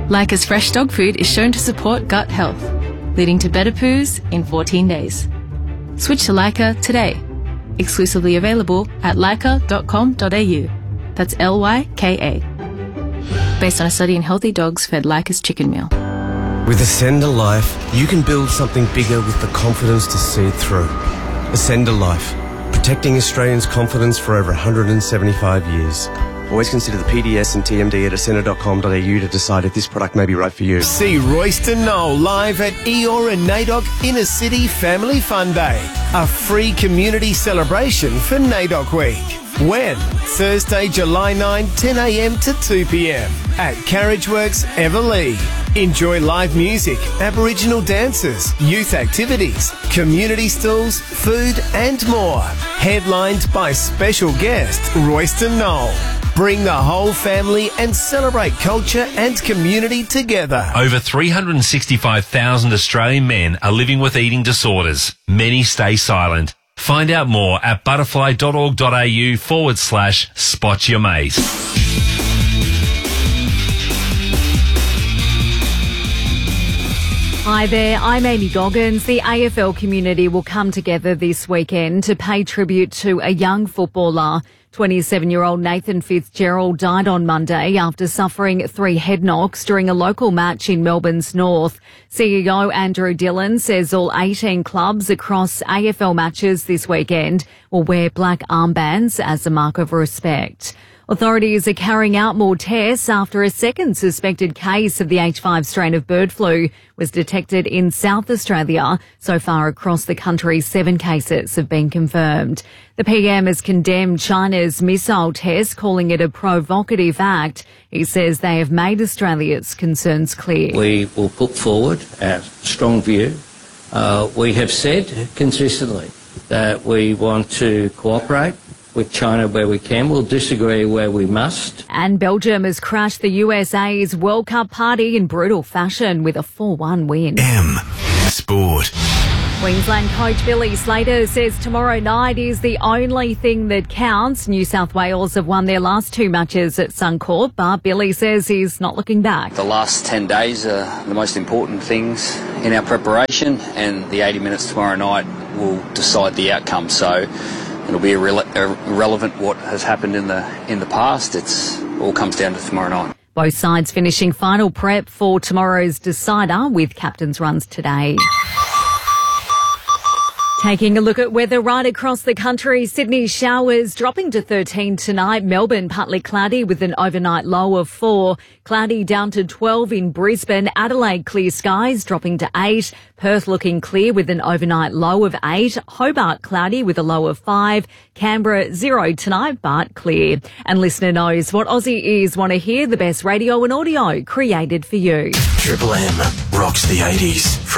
Lyca's fresh dog food is shown to support gut health, leading to better poos in 14 days. Switch to Lyca today. Exclusively available at lyca.com.au. That's Lyka. Based on a study in healthy dogs fed Lyca's chicken meal. With Ascender Life, you can build something bigger with the confidence to see it through. Ascender Life, protecting Australians' confidence for over 175 years. Always consider the PDS and TMD at ascender.com.au to decide if this product may be right for you. See Royston Knoll live at Eeyore and NAIDOC Inner City Family Fun Day, a free community celebration for NAIDOC Week. When? Thursday, July 9, 10 a.m. to 2 p.m. at Carriageworks Everleigh. Enjoy live music, Aboriginal dances, youth activities, community stalls, food and more. Headlined by special guest Royston Knoll. Bring the whole family and celebrate culture and community together. Over 365,000 Australian men are living with eating disorders. Many stay silent. Find out more at butterfly.org.au/spot your mate. Hi there, I'm Amy Goggins. The AFL community will come together this weekend to pay tribute to a young footballer. 27-year-old Nathan Fitzgerald died on Monday after suffering 3 head knocks during a local match in Melbourne's north. CEO Andrew Dillon says all 18 clubs across AFL matches this weekend will wear black armbands as a mark of respect. Authorities are carrying out more tests after a second suspected case of the H5 strain of bird flu was detected in South Australia. So far across the country, 7 cases have been confirmed. The PM has condemned China's missile test, calling it a provocative act. He says they have made Australia's concerns clear. We will put forward our strong view. We have said consistently that we want to cooperate with China where we can. We'll disagree where we must. And Belgium has crashed the USA's World Cup party in brutal fashion with a 4-1 win. Sport. Queensland coach Billy Slater says tomorrow night is the only thing that counts. New South Wales have won their last 2 matches at Suncorp, but Billy says he's not looking back. The last 10 days are the most important things in our preparation, and the 80 minutes tomorrow night will decide the outcome. So it'll be irrelevant what has happened in the past. It's all comes down to tomorrow night. Both sides finishing final prep for tomorrow's decider with captain's runs today. Taking a look at weather right across the country, Sydney showers dropping to 13 tonight. Melbourne partly cloudy with an overnight low of 4. Cloudy down to 12 in Brisbane. Adelaide clear skies dropping to 8. Perth looking clear with an overnight low of 8. Hobart cloudy with a low of 5. Canberra 0 tonight but clear. And listener knows what Aussie ears want to hear, the best radio and audio created for you. Triple M rocks the 80s.